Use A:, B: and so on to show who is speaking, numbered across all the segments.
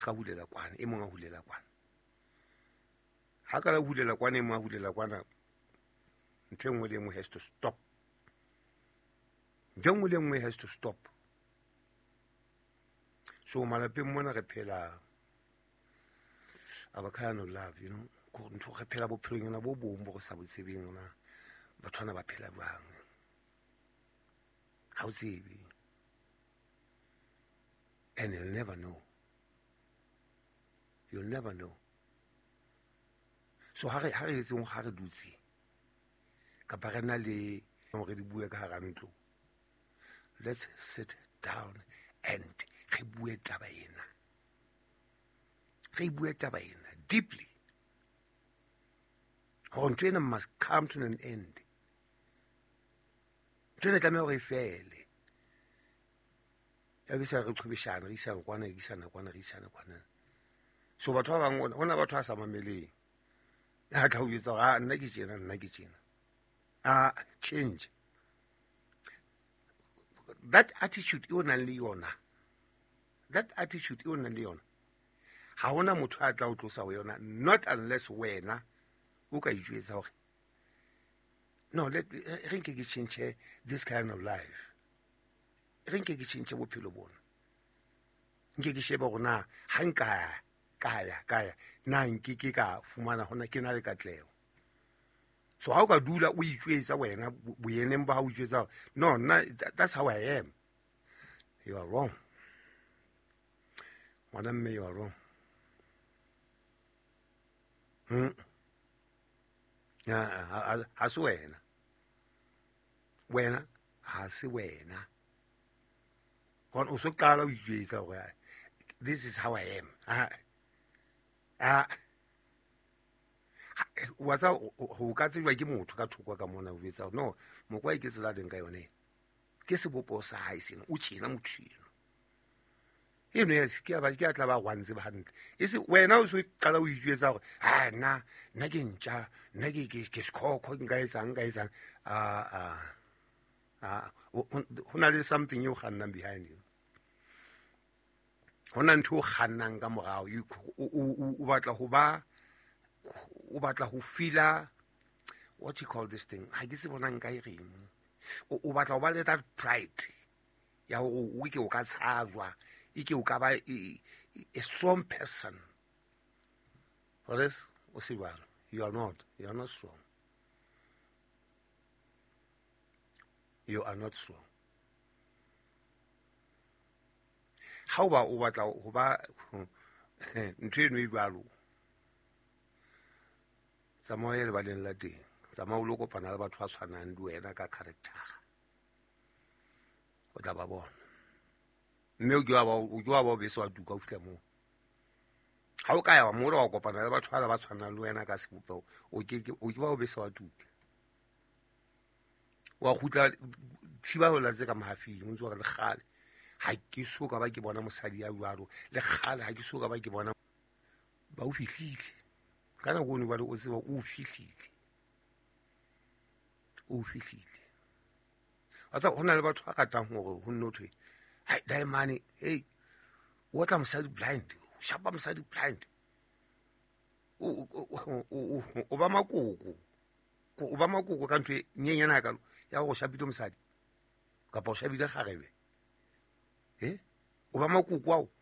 A: ka hulela kwana e mong a hulela kwana ha ka la hulela kwana e mong a hulela kwana ntho engwe le engwe has to stop ntho engwe le engwe has to stop so malapeng mona re phela our kind of love, you know, ntho re phela bophelong yana bo bong bo re sa botsebeng na bathwana ba phela bang ha o tsebe and you'll never know so ha re etseng ha re dutse ka ba rena le re di bue ka hara ntlo let's sit down and re bue taba ena deeply ntho must come to an end ntho ena tlameha hore e fele ya bisa re qhobeshana re isana kwana so batho ba bang hona batho a sa mameleng ha tla o itse ga nna ke tjena change that attitude e o nang le yona ha hona motho a tla o tlosa ho yona not unless wena o ka itjwetsa hore no re nke ke change this kind of life re nke ke change bophelo bona nke ke sheba gore na ha nka kaya na nke ke ka fumana hona ke na le katleo so ha o ka dula o itjwetsa wena boyeneng ba ha o itjwetsa no that's how I am you are wrong madam you are wrong ha se wena ha se wena kon o so qala o itjwetsa hore this is how I am wa tsa ho ka tswa ke motho ka thoko ka mona o etsa no mokwa ke tsela deng ka yone ke sebopo sa hae sena o tjena mothino eno yes ke atla ba gwanze ba hantle ise wena o so qala o itjwetsa gore nna ke ntja nna ke skoko nka etsang hona le something you gannang behind you hona ntho o gannang ka morao o batla ho feel what you call this thing ha ke se bona nka e reng o batla ho ba le that pride ya o ke o ka tsajwa ike o ka ba a strong person for this o se bana you are not strong you are not strong how ba o batla ho ba ntwe no ibalo tsamaya le baleng la teng tsamaya o lokopana le batho ba tshwanang di wena ka character o tla ba bona mme o jwa ba bese wa duka o fitla mo ha o ka ya mo wa kopana le batho ba tshwanang le wena ka sebopego o ke ba o bese wa duka wa khutla thiba ho la tse ka mahafing o ntse wa le khale ha ke so ka ba ke bona mosadi ya jwalo le khale ha ke so ka ba ke bona ba o fihlile kana go ne ba o tseba o fihlile atsa hona le batho a katang hore ho nnothwe hai dai mane hey o tla mosadi blind shapa mosadi blind o ba makoko ka ntwe nyenyana ka ya go shapile mosadi ka pa o shabile garebe o ba makoko ao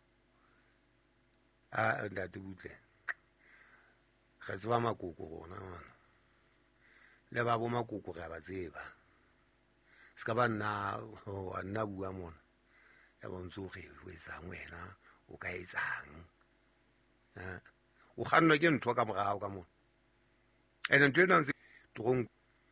A: ndate butle ga tseba makoko gona wana le ba bo makoko ga ba tseba ska ba nna bua mona ya bontso ge o etsang wena o ka etsang o ganna ke ntho ka morao ka mona ene ntwe nang tse tong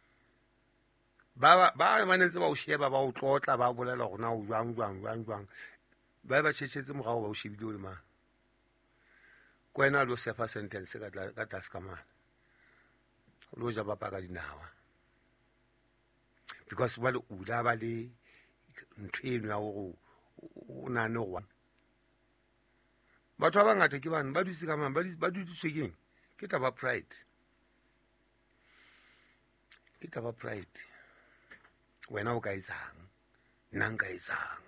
A: ba manetse ba o sheba ba o tlotla ba bolela gona o jwang ba tshetse morao ba o shebile o le mang kwena lo sefa sentence ka taskamana lo ja ba ka dinawa because ba le ula ba le ntweno ya go o na ne go batho ba ngata ke bana ba dutse ka mang ba dutse keng ke taba pride wena o ka etsang nna nka etsang